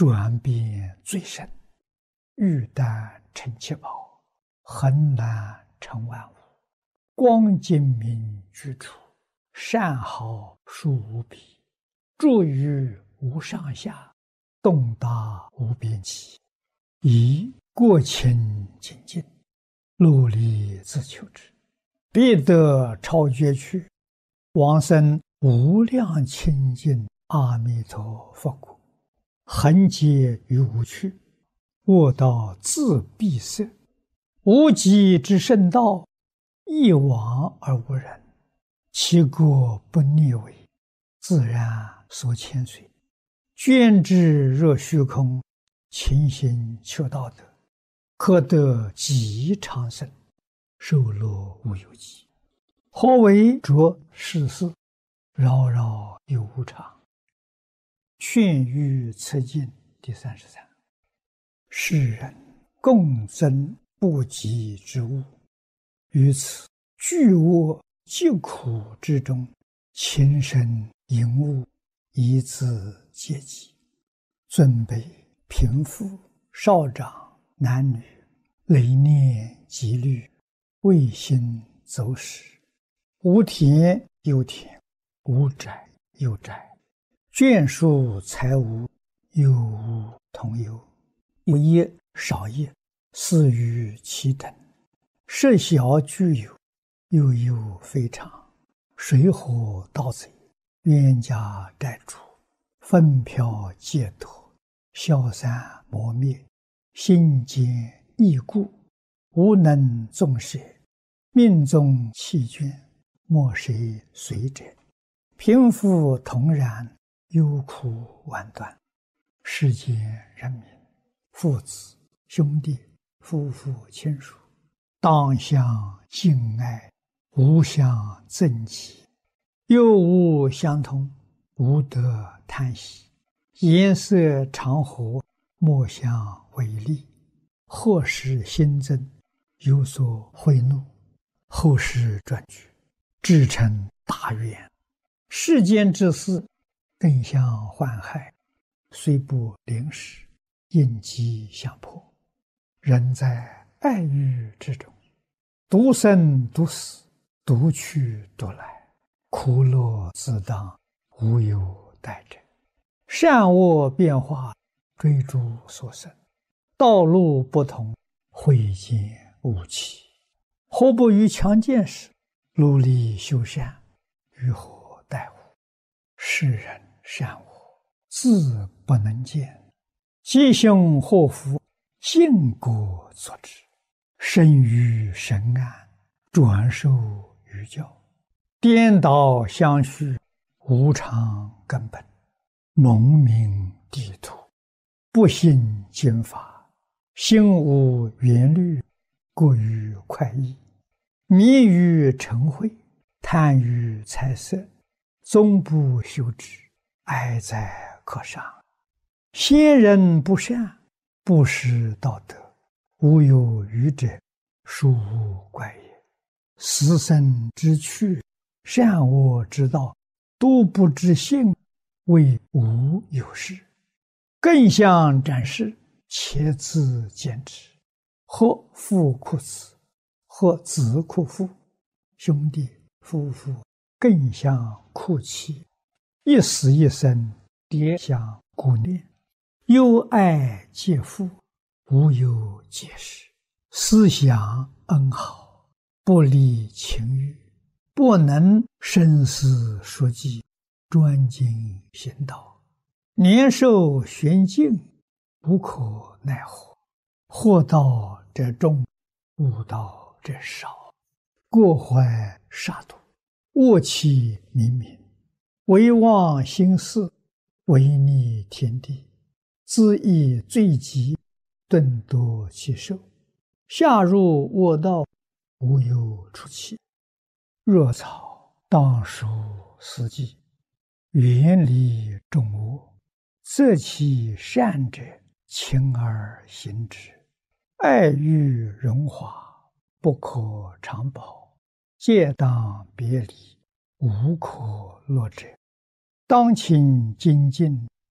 转变最深，玉丹成七宝，横难成万物。光精明居处，善好数无比。著于无上下，动达无边际。以过清精进，努力自求之，必得超绝去，往生无量清净阿弥陀佛国。恒劫于无趣，卧道自闭塞。无极之圣道，一往而无人。其国不逆违，自然所牵随。捐之若虚空，勤行求道德，可得极长生，受乐无有极。何为着世事，扰扰有无常。劝喻此经第33。世人共争不及之物，于此巨恶疾苦之中，情深淫恶，以自戒己。尊卑贫富少长男女，累念积虑，未心走失。无田有田，无宅有宅，眷属财物，有无同有。有业少业，似于其等。设小具有，又有非常。水火盗贼，冤家债主，纷飘戒脱，消散磨灭，心坚意固，无能纵舍。命中弃捐，莫谁随者。贫富同然，忧苦万端。世间人民，父子兄弟夫妇亲属，当相敬爱，无相憎忌。又无相同，无得叹息。颜色常和，莫相违逆。或使新增，有所贿赂，后世转举，至成大愿。世间之事，更相患害，虽不临时，应机相迫。人在爱欲之中，独生独死，独去独来，苦乐自当，无有待者。善恶变化，追逐所生，道路不同，慧见无期。何不于强健时，努力修善，于何待乎？世人善恶，自不能见。吉凶祸福，尽果作之。生于神安，转受于教。颠倒相续，无常根本。蒙明地土，不信经法。心无缘虑，过于快意。迷于尘秽，贪于财色。终不修之，哀哉可伤。先人不善，不识道德，无有余者，殊无怪也。死生之趣，善恶之道，都不知性，谓无有事。更相展示，且自见之。或父哭子，或子哭父，兄弟夫妇更相哭泣。一死一生，迭相顾念。忧爱皆父，无有解释。思想恩好，不离情欲，不能生死说计，专精行道。年寿玄境，无可奈何。惑道者众，悟道者少。过怀杀戮，恶气冥冥。唯忘心事，违逆天地。自意罪极，顿夺其寿。下入恶道，无有出期。若草当属四季，远离众恶。择其善者，勤而行之。爱欲荣华，不可长保。戒当别离，无可乐者。当勤精进，